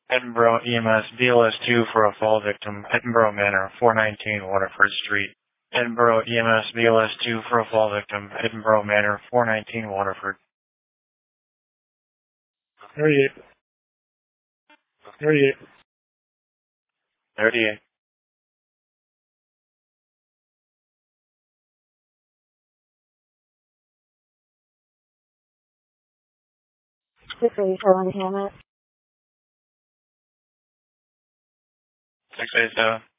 Edinburgh EMS BLS2 for a fall victim, Edinburgh Manor, 419 Waterford Street. Edinburgh EMS BLS2 for a fall victim, Edinburgh Manor, 419 Waterford. 38. 38. 38. 687 Hammett. 687.